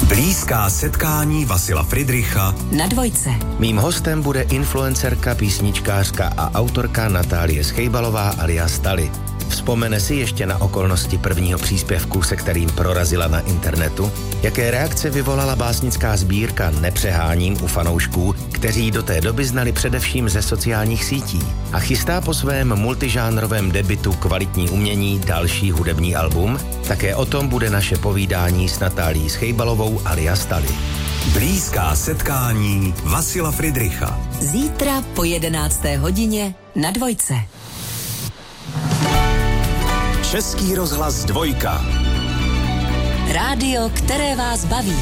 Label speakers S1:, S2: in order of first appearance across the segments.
S1: Blízká setkání Vasila Friedricha
S2: na Dvojce.
S3: Mým hostem bude influencerka, písničkářka a autorka Natálie Schejbalová alias Tali. Vzpomene si ještě na okolnosti prvního příspěvku, se kterým prorazila na internetu? Jaké reakce vyvolala básnická sbírka Nepřeháním u fanoušků, kteří do té doby znali především ze sociálních sítí? A chystá po svém multižánrovém debutu Kvalitní umění další hudební album? Také o tom bude naše povídání s Natálií Schejbalovou alias Tali.
S1: Blízká setkání Vasila Friedricha.
S2: Zítra po 11. hodině na Dvojce.
S1: Český rozhlas Dvojka.
S2: Rádio, které vás baví.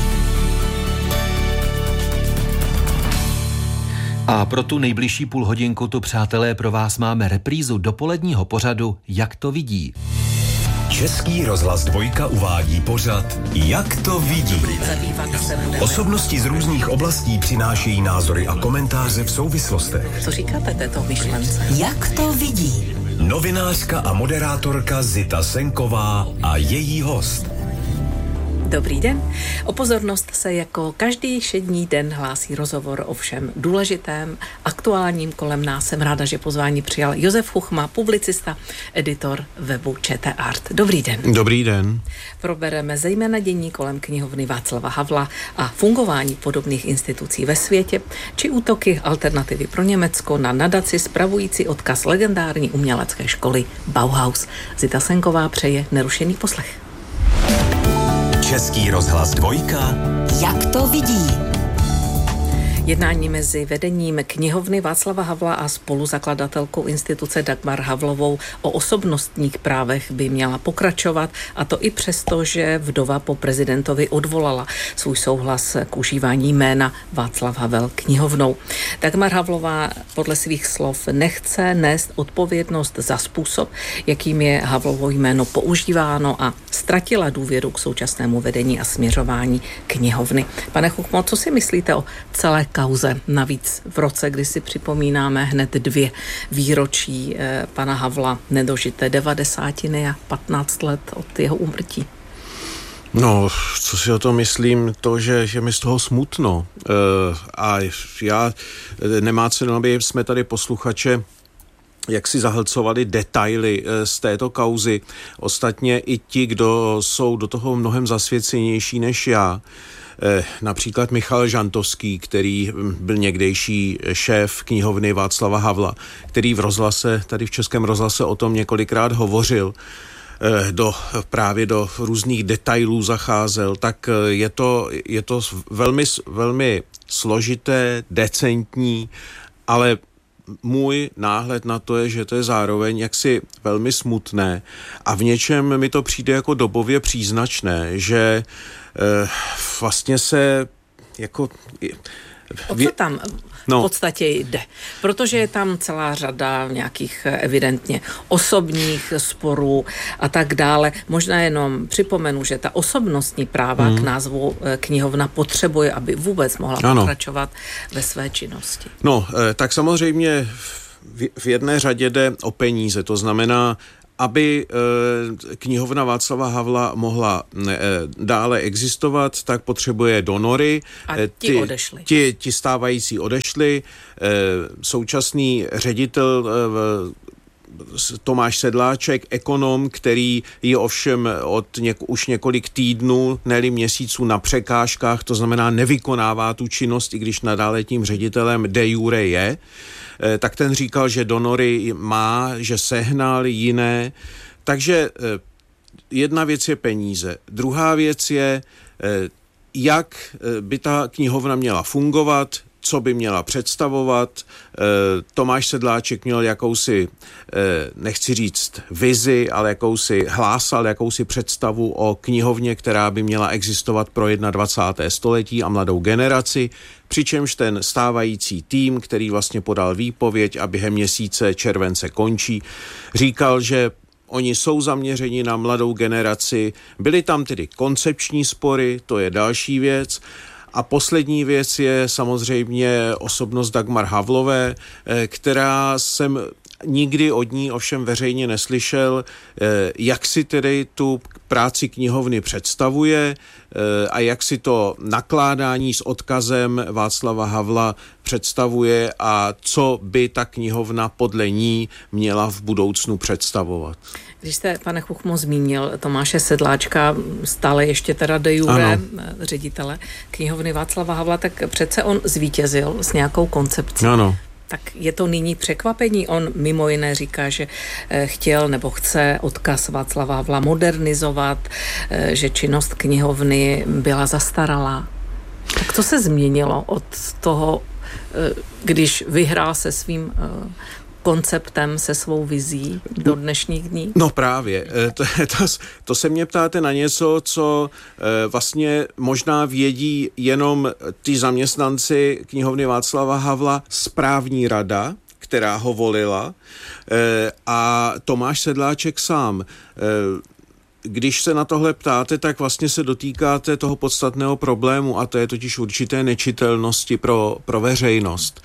S4: A pro tu nejbližší půlhodinku tu, přátelé, pro vás máme reprízu dopoledního pořadu Jak to vidí.
S1: Český rozhlas Dvojka uvádí pořad Jak to vidí. Osobnosti z různých oblastí přinášejí názory a komentáře v souvislostech.
S5: Co říkáte této myšlence?
S2: Jak to vidí.
S1: Novinářka a moderátorka Zita Senková a její host.
S5: Dobrý den. O pozornost se jako každý všední den hlásí rozhovor o všem důležitém, aktuálním kolem nás. Jsem ráda, že pozvání přijal Josef Chuchma, publicista, editor webu ČT Art. Dobrý den.
S6: Dobrý den.
S5: Probereme zejména dění kolem knihovny Václava Havla a fungování podobných institucí ve světě, či útoky Alternativy pro Německo na nadaci spravující odkaz legendární umělecké školy Bauhaus. Zita Senková přeje nerušený poslech.
S1: Český rozhlas Dvojka.
S2: Jak to vidí.
S5: Jednání mezi vedením knihovny Václava Havla a spoluzakladatelkou instituce Dagmar Havlovou o osobnostních právech by měla pokračovat, a to i přesto, že vdova po prezidentovi odvolala svůj souhlas k užívání jména Václav Havel knihovnou. Dagmar Havlová podle svých slov nechce nést odpovědnost za způsob, jakým je Havlovo jméno používáno, a ztratila důvěru k současnému vedení a směřování knihovny. Pane Chuchmo, co si myslíte o celé kauze? Navíc v roce, kdy si připomínáme hned 2 výročí pana Havla, nedožité 90 a 15 let od jeho úmrtí.
S6: No, co si o tom myslím, to, že mi z toho smutno. A já nemá cenu, aby jsme tady posluchače jak si zahlcovali detaily z této kauzy. Ostatně i ti, kdo jsou do toho mnohem zasvěcenější než já, například Michal Žantovský, který byl někdejší šéf knihovny Václava Havla, který tady v Českém rozhlase o tom několikrát hovořil, právě do různých detailů zacházel, tak je to velmi, velmi složité, decentní, ale můj náhled na to je, že to je zároveň jaksi velmi smutné a v něčem mi to přijde jako dobově příznačné, že vlastně se jako...
S5: O co tam v podstatě jde? Protože je tam celá řada nějakých evidentně osobních sporů a tak dále. Možná jenom připomenu, že ta osobnostní práva k názvu knihovna potřebuje, aby vůbec mohla pokračovat ve své činnosti.
S6: No, tak samozřejmě v jedné řadě jde o peníze, to znamená, aby knihovna Václava Havla mohla dále existovat, tak potřebuje donory.
S5: A ti odešli.
S6: Ti stávající odešli. Současný ředitel Tomáš Sedláček, ekonom, který je ovšem už několik týdnů, ne-li měsíců na překážkách, to znamená nevykonává tu činnost, i když nadále tím ředitelem de jure je, tak ten říkal, že donory má, že sehnal jiné. Takže jedna věc je peníze. Druhá věc je, jak by ta knihovna měla fungovat, co by měla představovat. Tomáš Sedláček měl jakousi, nechci říct vizi, ale hlásal jakousi představu o knihovně, která by měla existovat pro 21. století a mladou generaci, přičemž ten stávající tým, který vlastně podal výpověď a během měsíce července končí, říkal, že oni jsou zaměřeni na mladou generaci. Byly tam tedy koncepční spory, to je další věc. A poslední věc je samozřejmě osobnost Dagmar Havlové, která jsem nikdy od ní ovšem veřejně neslyšel, jak si tedy tu práci knihovny představuje a jak si to nakládání s odkazem Václava Havla představuje a co by ta knihovna podle ní měla v budoucnu představovat.
S5: Když jste, pane Chuchmo, zmínil Tomáše Sedláčka, stále ještě teda de jure ředitele knihovny Václava Havla, tak přece on zvítězil s nějakou koncepcí.
S6: Ano.
S5: Tak je to nyní překvapení. On mimo jiné říká, že chtěl nebo chce odkaz Václava Havla modernizovat, že činnost knihovny byla zastaralá. Tak co se změnilo od toho, když vyhrál se svým konceptem, se svou vizí do dnešních dní?
S6: No právě. To se mě ptáte na něco, co vlastně možná vědí jenom ty zaměstnanci knihovny Václava Havla, správní rada, která ho volila, a Tomáš Sedláček sám. Když se na tohle ptáte, tak vlastně se dotýkáte toho podstatného problému, a to je totiž určité nečitelnosti pro veřejnost.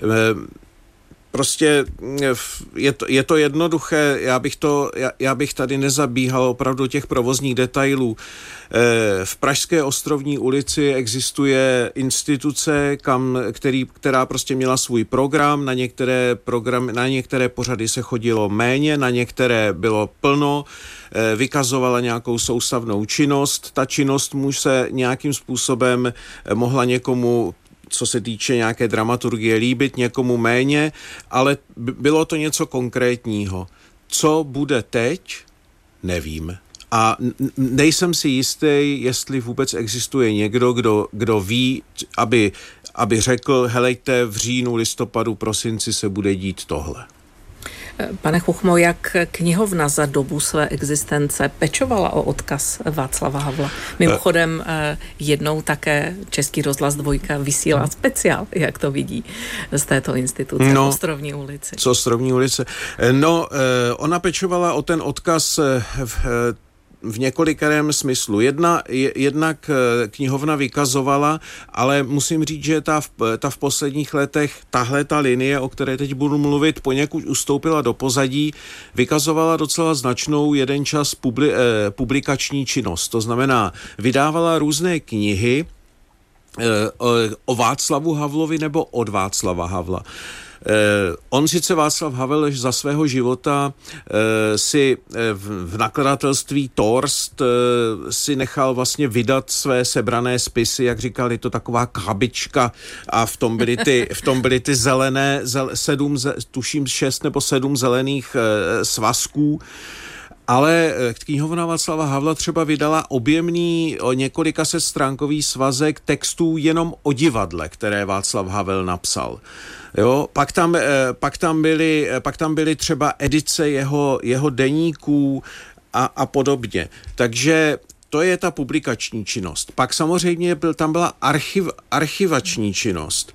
S6: Prostě je to jednoduché, já bych tady nezabíhal opravdu těch provozních detailů. V Pražské Ostrovní ulici existuje instituce, která prostě měla svůj program, na některé pořady se chodilo méně, na některé bylo plno, vykazovala nějakou soustavnou činnost. Ta činnost se nějakým způsobem mohla někomu, co se týče nějaké dramaturgie, líbit, někomu méně, ale bylo to něco konkrétního. Co bude teď, nevím. A nejsem si jistý, jestli vůbec existuje někdo, kdo ví, aby řekl, helejte, v říjnu, listopadu, prosinci se bude dít tohle.
S5: Pane Chuchmo, jak knihovna za dobu své existence pečovala o odkaz Václava Havla? Mimochodem jednou také Český rozhlas 2 vysílá speciál, jak to vidí z této instituce Ostrovní ulici.
S6: Co Ostrovní ulice? No, ona pečovala o ten odkaz v několikerém smyslu. Jednak knihovna vykazovala, ale musím říct, že ta v posledních letech, ta linie, o které teď budu mluvit, poněkud ustoupila do pozadí, vykazovala docela značnou jeden čas publikační činnost. To znamená, vydávala různé knihy o Václavu Havlovi nebo od Václava Havla. On sice Václav Havel za svého života si v nakladatelství Torst si nechal vlastně vydat své sebrané spisy, jak říkali, to taková krabička, a v tom byly ty zelené, 6 nebo 7 zelených svazků. Ale knihovna Václava Havla třeba vydala objemný několika stránkový svazek textů jenom o divadle, které Václav Havel napsal. Jo, pak tam byly třeba edice jeho deníků a podobně. Takže to je ta publikační činnost. Pak samozřejmě tam byla archivační činnost.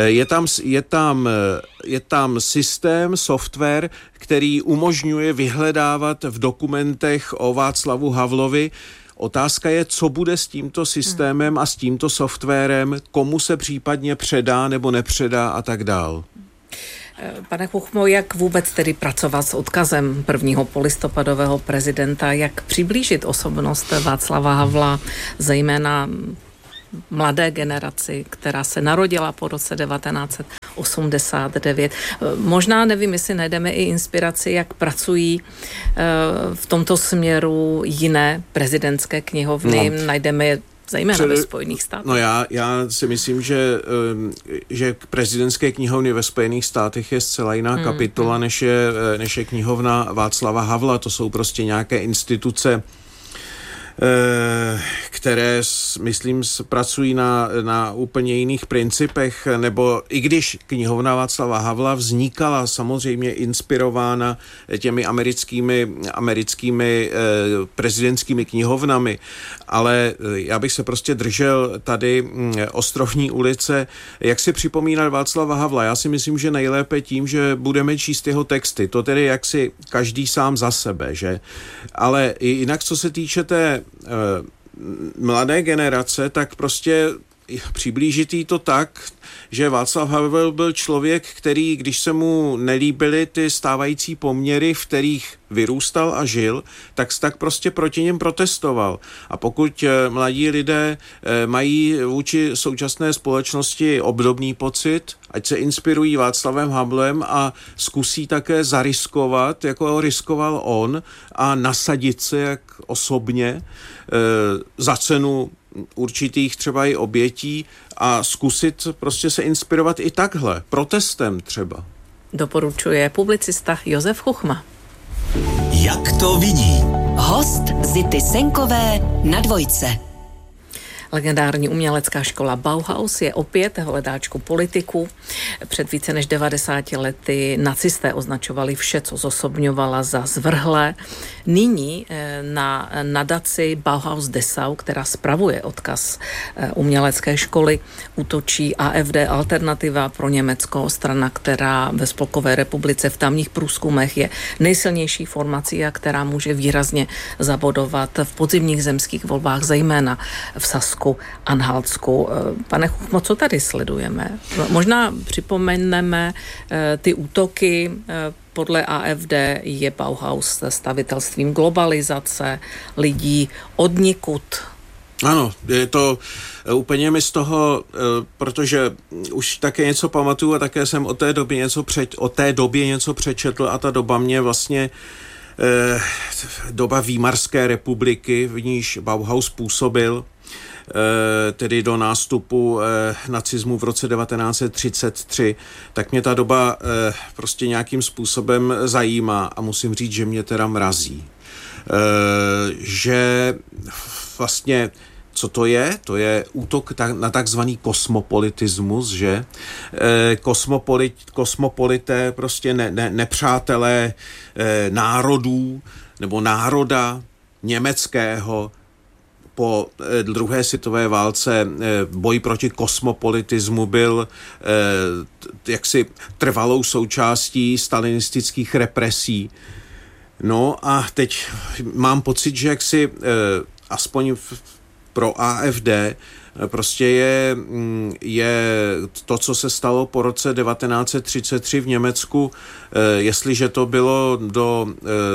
S6: Je tam systém, software, který umožňuje vyhledávat v dokumentech o Václavu Havlovi. Otázka je, co bude s tímto systémem a s tímto softwarem, komu se případně předá nebo nepředá a tak dál.
S5: Pane Chuchmo, jak vůbec tedy pracovat s odkazem prvního polistopadového prezidenta, jak přiblížit osobnost Václava Havla, zejména mladé generaci, která se narodila po roce 1989. Možná, nevím, jestli najdeme i inspiraci, jak pracují v tomto směru jiné prezidentské knihovny. Najdeme je zejména ve Spojených státech.
S6: No já si myslím, že prezidentské knihovny ve Spojených státech je zcela jiná kapitola, než je knihovna Václava Havla. To jsou prostě nějaké instituce, které, myslím, pracují na úplně jiných principech, nebo i když knihovna Václava Havla vznikala samozřejmě inspirována těmi americkými prezidentskými knihovnami, ale já bych se prostě držel tady Ostrovní ulice. Jak si připomínat Václava Havla? Já si myslím, že nejlépe tím, že budeme číst jeho texty. To tedy jaksi každý sám za sebe, že? Ale jinak, co se týče té mladé generace, tak prostě přiblížit jí to tak, že Václav Havel byl člověk, který, když se mu nelíbily ty stávající poměry, v kterých vyrůstal a žil, tak prostě proti něm protestoval. A pokud mladí lidé mají vůči současné společnosti obdobný pocit, ať se inspirují Václavem Havlem a zkusí také zariskovat, jako ho riskoval on, a nasadit se jak osobně za cenu určitých třeba i obětí a zkusit prostě se inspirovat i takhle, protestem třeba.
S5: Doporučuje publicista Josef Chuchma.
S1: Jak to vidí?
S2: Host Zity Senkové na Dvojce.
S5: Legendární umělecká škola Bauhaus je opět hledáčku politiků. Před více než 90 lety nacisté označovali vše, co zosobňovala, za zvrhlé. Nyní na nadaci Bauhaus Dessau, která spravuje odkaz umělecké školy, útočí AfD, Alternativa pro Německo, strana, která ve Spolkové republice v tamních průzkumech je nejsilnější formací a která může výrazně zabodovat v podzimních zemských volbách, zejména v Sasku, Anhaltsku. Pane Chuchmo, co tady sledujeme? Možná připomeneme ty útoky. Podle AfD je Bauhaus stavitelstvím globalizace lidí odnikud.
S6: Ano, je to úplně mi z toho, protože už také něco pamatuju a také jsem o té době něco přečetl a ta doba mě vlastně doba Výmarské republiky, v níž Bauhaus působil, tedy do nástupu nacismu v roce 1933, tak mě ta doba prostě nějakým způsobem zajímá a musím říct, že mě teda mrazí. Že vlastně co to je? To je útok na takzvaný kosmopolitismus, že? Kosmopolité, prostě nepřátelé národů nebo národa německého. Po druhé světové válce boj proti kosmopolitismu byl jaksi trvalou součástí stalinistických represí. No a teď mám pocit, že jaksi aspoň pro AfD prostě je to, co se stalo po roce 1933 v Německu, jestliže to bylo do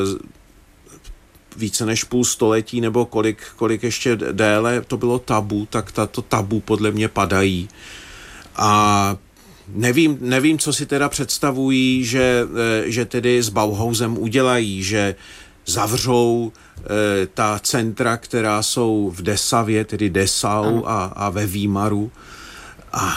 S6: více než půl století nebo kolik ještě déle to bylo tabu, tak tato tabu podle mě padají. A nevím, co si teda představují, že tedy s Bauhausem udělají, že zavřou ta centra, která jsou v Dessavě, tedy Dessau a ve Výmaru. A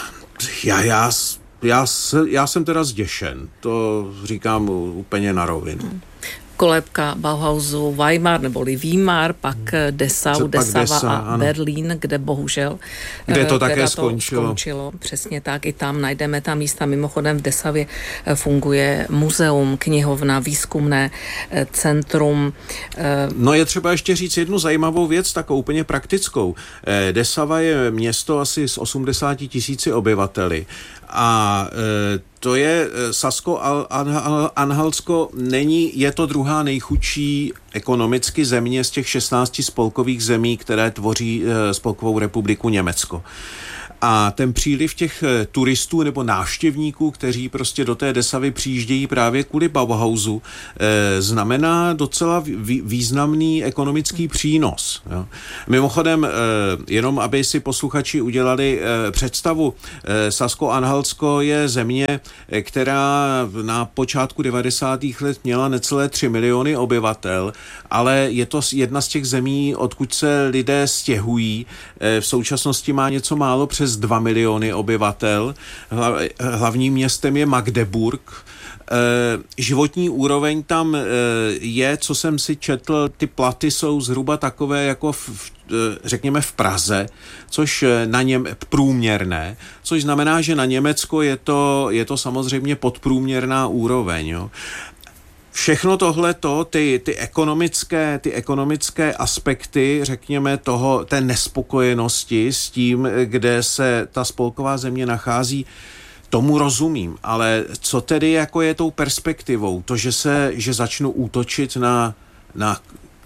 S6: já jsem teda zděšen, to říkám úplně na rovinu.
S5: Kolébka Bauhausu Weimar neboli Výmar, pak Dessau, Dessava a ano. Berlín, kde bohužel
S6: kde to také skončilo.
S5: Přesně tak, i tam najdeme ta místa. Mimochodem v Dessavě funguje muzeum, knihovna, výzkumné centrum.
S6: No je třeba ještě říct jednu zajímavou věc, takovou úplně praktickou. Dessava je město asi s 80 000 obyvateli a to je Sasko-Anhaltsko je to druhá nejchudší ekonomicky země z těch 16 spolkových zemí, které tvoří Spolkovou republiku Německo. A ten příliv těch turistů nebo návštěvníků, kteří prostě do té Dessavy přijíždějí právě kvůli Bauhausu, znamená docela významný ekonomický přínos. Jo. Mimochodem, jenom aby si posluchači udělali představu, Sasko-Anhaltsko je země, která na počátku 90. let měla necelé 3 miliony obyvatel, ale je to jedna z těch zemí, odkud se lidé stěhují. V současnosti má něco málo přes 2 miliony obyvatel. Hlavním městem je Magdeburg. Životní úroveň tam je, co jsem si četl, ty platy jsou zhruba takové jako řekněme v Praze, což průměrné, což znamená, že na Německo je to samozřejmě podprůměrná úroveň. Jo. Všechno tohleto, ty ekonomické aspekty, řekněme, té nespokojenosti s tím, kde se ta spolková země nachází, tomu rozumím, ale co tedy jako je tou perspektivou? To, že začnou útočit na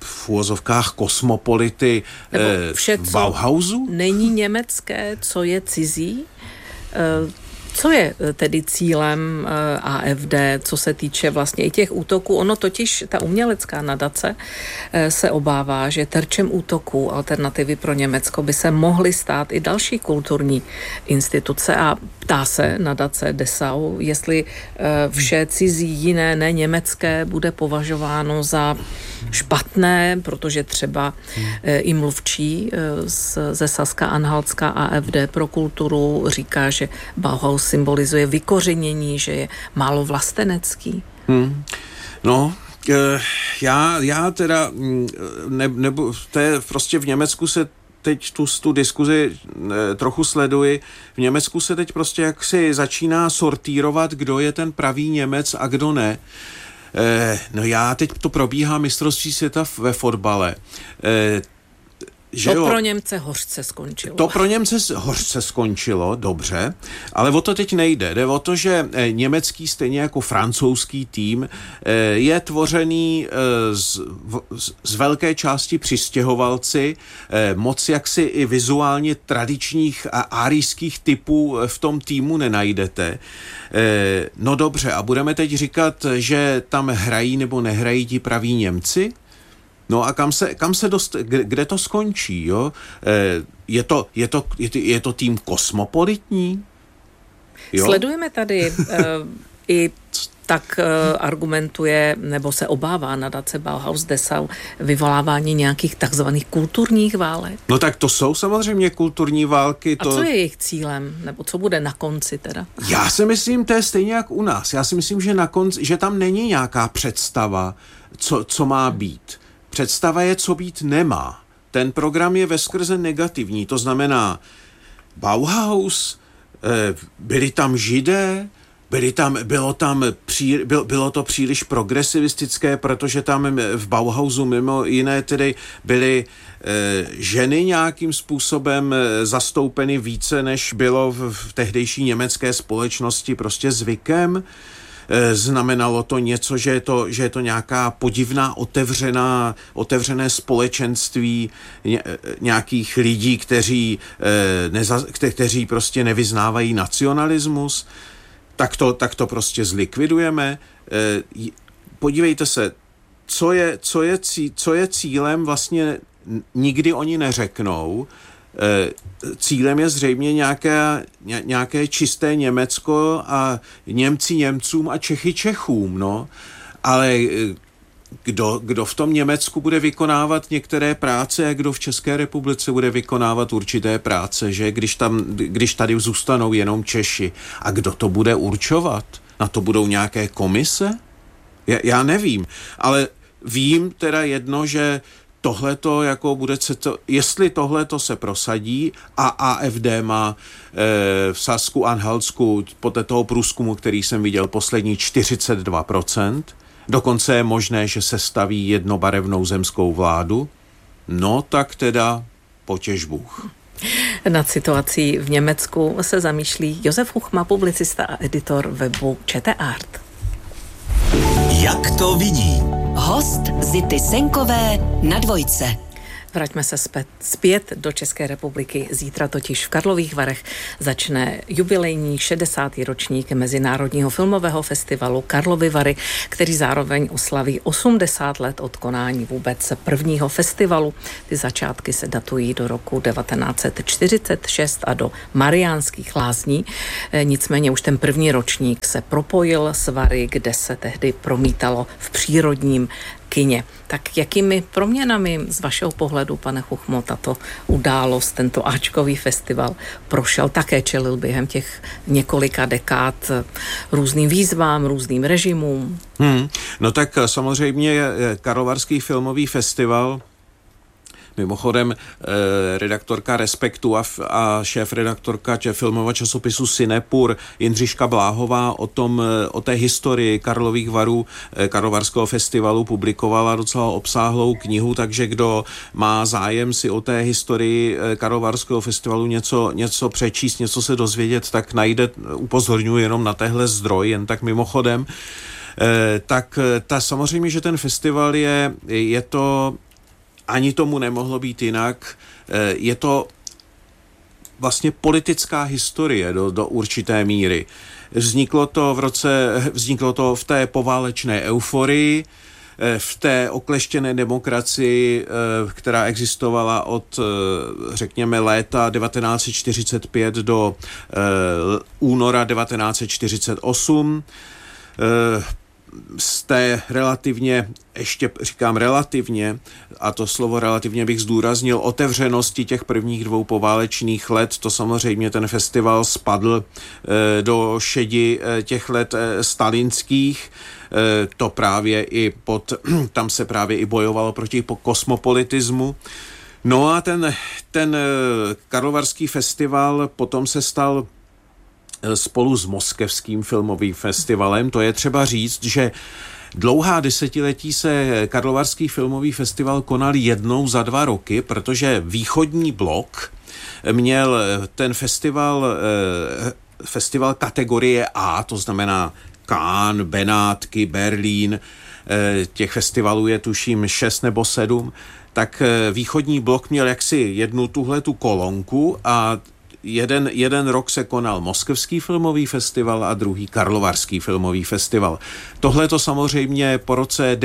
S6: v uvozovkách kosmopolity
S5: vše,
S6: Bauhausu?
S5: Není německé, co je cizí? Co je tedy cílem AfD, co se týče vlastně i těch útoků? Ono totiž, ta umělecká nadace se obává, že terčem útoků Alternativy pro Německo by se mohly stát i další kulturní instituce a ptá se nadace Dessau, jestli vše cizí, jiné, ne německé, bude považováno za špatné, protože třeba i mluvčí ze Saska-Anhaltska AfD pro kulturu říká, že Bauhaus symbolizuje vykořenění, že je málo vlastenecký.
S6: No, já teda to je prostě v Německu se teď tu diskuzi trochu sleduji. V Německu se teď prostě jaksi začíná sortírovat, kdo je ten pravý Němec a kdo ne. Teď to probíhá mistrovství světa ve fotbale.
S5: Pro Němce hořce skončilo.
S6: To pro Němce hořce skončilo, dobře, ale o to teď nejde. Jde o to, že německý stejně jako francouzský tým je tvořený z velké části přistěhovalci, moc jaksi i vizuálně tradičních a árijských typů v tom týmu nenajdete. No dobře, a budeme teď říkat, že tam hrají nebo nehrají ti praví Němci? No a kde to skončí, jo? Je to tým kosmopolitní? Jo?
S5: Sledujeme tady i tak argumentuje, nebo se obává nadace Bauhaus Dessau vyvolávání nějakých takzvaných kulturních válek.
S6: No tak to jsou samozřejmě kulturní války.
S5: A co je jejich cílem? Nebo co bude na konci teda?
S6: Já si myslím, to je stejně jak u nás. Já si myslím, že na konci, že tam není nějaká představa, co má být. Představa je, co být nemá. Ten program je veskrze negativní, to znamená Bauhaus, byli tam Židé, bylo to příliš progresivistické, protože tam v Bauhausu mimo jiné tedy byly ženy nějakým způsobem zastoupeny více, než bylo v tehdejší německé společnosti prostě zvykem. Znamenalo to něco, že je to nějaká podivná otevřené společenství nějakých lidí, kteří prostě nevyznávají nacionalismus, tak to prostě zlikvidujeme. Podívejte se, co je cílem, vlastně nikdy oni neřeknou. Cílem je zřejmě nějaké čisté Německo a Němci Němcům a Čechy Čechům, no. Ale kdo v tom Německu bude vykonávat některé práce a kdo v České republice bude vykonávat určité práce, že když tady zůstanou jenom Češi. A kdo to bude určovat? Na to budou nějaké komise? Já nevím, ale vím teda jedno, že tohleto jako jestli tohleto se prosadí a AfD má v Sasku-Anhaltsku podle toho průzkumu, který jsem viděl poslední 42%, dokonce je možné, že se staví jednobarevnou zemskou vládu, no tak teda potěš Bůh.
S5: Nad situací v Německu se zamýšlí Josef Chuchma, publicista a editor webu ČT Art.
S1: Jak to vidí?
S2: Host Zity Senkové na Dvojce.
S5: Vraťme se zpět do České republiky. Zítra totiž v Karlových Varech začne jubilejní 60. ročník Mezinárodního filmového festivalu Karlovy Vary, který zároveň oslaví 80 let od konání vůbec prvního festivalu. Ty začátky se datují do roku 1946 a do Mariánských Lázní. Nicméně už ten první ročník se propojil s Vary, kde se tehdy promítalo v přírodním kině. Tak jakými proměnami z vašeho pohledu, pane Chuchmo, tato událost, tento áčkový festival prošel, také čelil během těch několika dekád různým výzvám, různým režimům?
S6: No tak samozřejmě Karlovarský filmový festival, mimochodem redaktorka Respektu a šéf-redaktorka filmového časopisu Cinepur Jindřiška Bláhová o té historii Karlových Varů, Karlovarského festivalu publikovala docela obsáhlou knihu, takže kdo má zájem si o té historii Karlovarského festivalu něco přečíst, něco se dozvědět, tak najde, upozorňuji jenom na téhle zdroj, jen tak mimochodem. Tak samozřejmě, že ten festival je to ani tomu nemohlo být jinak. Je to vlastně politická historie do určité míry. Vzniklo to v té poválečné euforii, v té okleštěné demokracii, která existovala od, řekněme, léta 1945 do února 1948. Z té relativně, ještě říkám relativně, a to slovo relativně bych zdůraznil, otevřenosti těch prvních 2 poválečných let, to samozřejmě ten festival spadl do šedi těch let stalinských, to právě tam se právě i bojovalo proti kosmopolitismu. No a ten Karlovarský festival potom se stal spolu s Moskevským filmovým festivalem. To je třeba říct, že dlouhá desetiletí se Karlovarský filmový festival konal jednou za 2 roky, protože východní blok měl ten festival kategorie A, to znamená Cannes, Benátky, Berlín, těch festivalů je tuším 6 nebo 7, tak východní blok měl jaksi jednu tuhletu kolonku a jeden rok se konal Moskevský filmový festival a druhý Karlovarský filmový festival. Tohle to samozřejmě po roce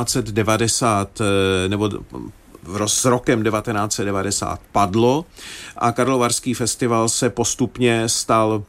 S6: 1990 nebo s rokem 1990 padlo a Karlovarský festival se postupně stal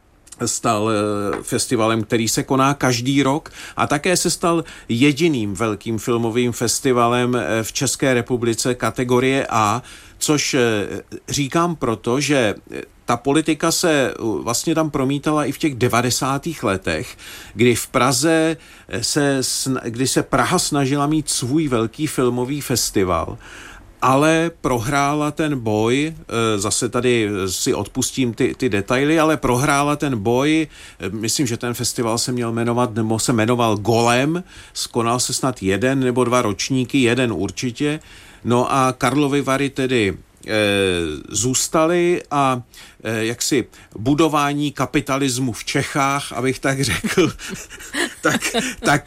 S6: festivalem, který se koná každý rok a také se stal jediným velkým filmovým festivalem v České republice kategorie A, což říkám proto, že ta politika se vlastně tam promítala i v těch 90. letech, kdy v Praze kdy se Praha snažila mít svůj velký filmový festival, ale prohrála ten boj, zase tady si odpustím ty detaily, ale prohrála ten boj, myslím, že ten festival se měl jmenovat, nebo se jmenoval Golem, skonal se snad 1 nebo 2 ročníky, 1 určitě, no a Karlovy Vary tedy zůstaly a jaksi budování kapitalismu v Čechách, abych tak řekl, tak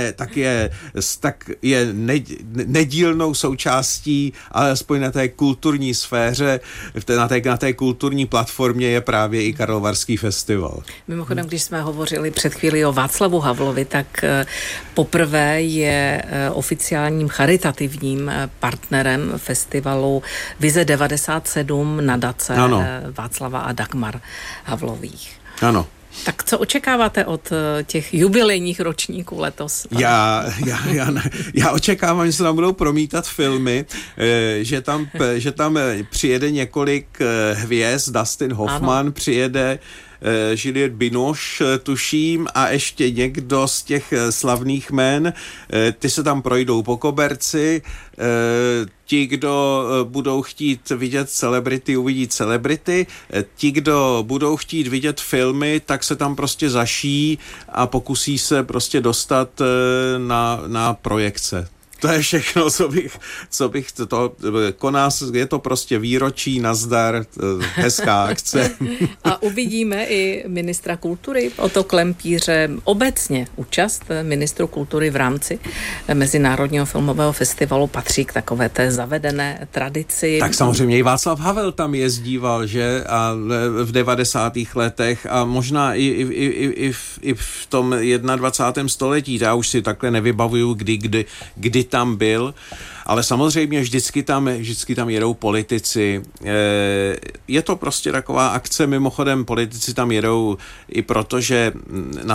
S6: je nedílnou součástí, alespoň na té kulturní sféře, na té kulturní platformě je právě i Karlovarský festival.
S5: Mimochodem, když jsme hovořili před chvíli o Václavu Havlovi, tak poprvé je oficiálním charitativním partnerem festivalu Vize 97 nadace Václava a Dagmar Havlových.
S6: Ano.
S5: Tak co očekáváte od těch jubilejních ročníků letos?
S6: Já očekávám, že se tam budou promítat filmy, že tam přijede několik hvězd, Dustin Hoffman přijede, Juliette Binoche, tuším, a ještě někdo z těch slavných jmen. Ty se tam projdou po koberci. Ti, kdo budou chtít vidět celebrity, uvidí celebrity. Ti, kdo budou chtít vidět filmy, tak se tam prostě zaší a pokusí se prostě dostat na projekce. To je všechno, co bych koná, je to prostě výročí, nazdar, hezká akce.
S5: A uvidíme i ministra kultury, Otto Klempíře, obecně účast ministru kultury v rámci Mezinárodního filmového festivalu patří k takové té zavedené tradici.
S6: Tak samozřejmě i Václav Havel tam jezdíval, že? A v 90. letech a možná i v tom 21. století. Já už si takhle nevybavuju, kdy tam byl, ale samozřejmě vždycky tam jedou politici. Je to prostě taková akce, mimochodem politici tam jedou i proto, že na